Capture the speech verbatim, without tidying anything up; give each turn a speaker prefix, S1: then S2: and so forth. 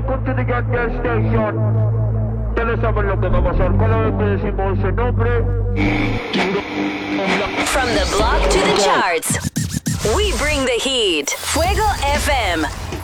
S1: welcome to the Get Girl Station. Ustedes saben lo que va a pasar cada vez que decimos ese nombre.
S2: From the block to the charts, we bring the heat. Fuego F M.